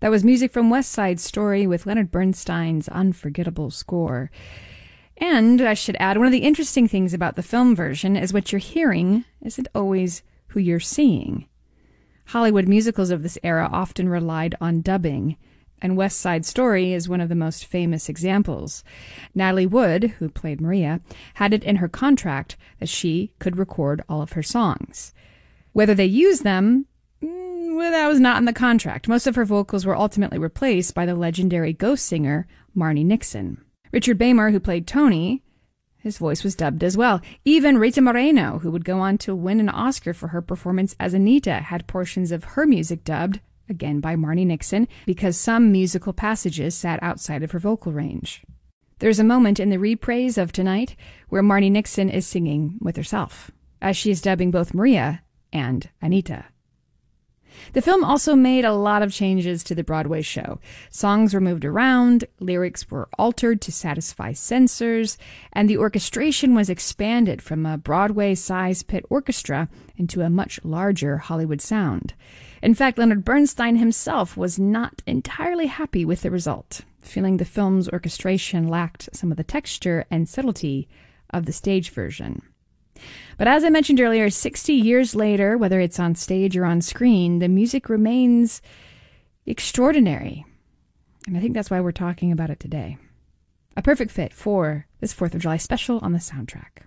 That was music from West Side Story with Leonard Bernstein's unforgettable score. And I should add, one of the interesting things about the film version is what you're hearing isn't always who you're seeing. Hollywood musicals of this era often relied on dubbing, and West Side Story is one of the most famous examples. Natalie Wood, who played Maria, had it in her contract that she could record all of her songs. Whether they used them, well, that was not in the contract. Most of her vocals were ultimately replaced by the legendary ghost singer Marni Nixon. Richard Beymer, who played Tony, his voice was dubbed as well. Even Rita Moreno, who would go on to win an Oscar for her performance as Anita, had portions of her music dubbed, again by Marni Nixon, because some musical passages sat outside of her vocal range. There's a moment in the reprise of Tonight where Marni Nixon is singing with herself, as she is dubbing both Maria and Anita. The film also made a lot of changes to the Broadway show. Songs were moved around, lyrics were altered to satisfy censors, and the orchestration was expanded from a Broadway-size pit orchestra into a much larger Hollywood sound. In fact, Leonard Bernstein himself was not entirely happy with the result, feeling the film's orchestration lacked some of the texture and subtlety of the stage version. But as I mentioned earlier, 60 years later, whether it's on stage or on screen, the music remains extraordinary. And I think that's why we're talking about it today. A perfect fit for this 4th of July special on the soundtrack.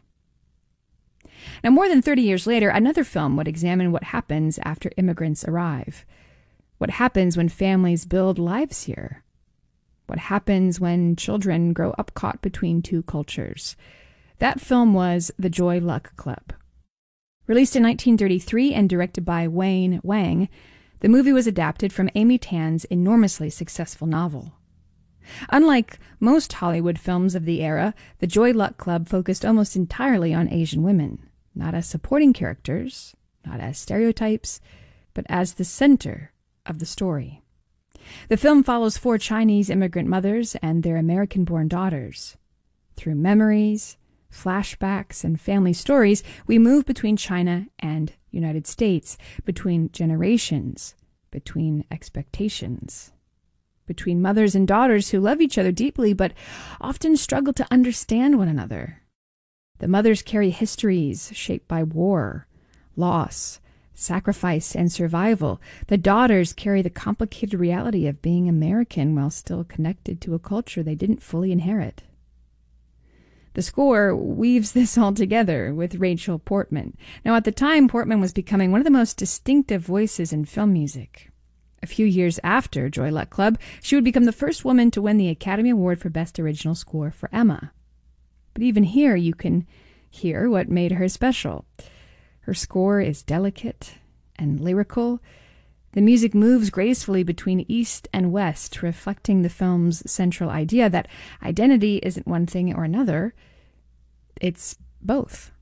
Now, more than 30 years later, another film would examine what happens after immigrants arrive. What happens when families build lives here? What happens when children grow up caught between two cultures? That film was The Joy Luck Club. Released in 1933 and directed by Wayne Wang, the movie was adapted from Amy Tan's enormously successful novel. Unlike most Hollywood films of the era, The Joy Luck Club focused almost entirely on Asian women, not as supporting characters, not as stereotypes, but as the center of the story. The film follows 4 Chinese immigrant mothers and their American-born daughters. Through memories, flashbacks, and family stories, we move between China and United States, between generations, between expectations, between mothers and daughters who love each other deeply but often struggle to understand one another. The mothers carry histories shaped by war, loss, sacrifice, and survival. The daughters carry the complicated reality of being American while still connected to a culture they didn't fully inherit. The score weaves this all together with Rachel Portman. Now, at the time, Portman was becoming one of the most distinctive voices in film music. A few years after Joy Luck Club, she would become the first woman to win the Academy Award for Best Original Score for Emma. But even here, you can hear what made her special. Her score is delicate and lyrical. The music moves gracefully between East and West, reflecting the film's central idea that identity isn't one thing or another, it's both.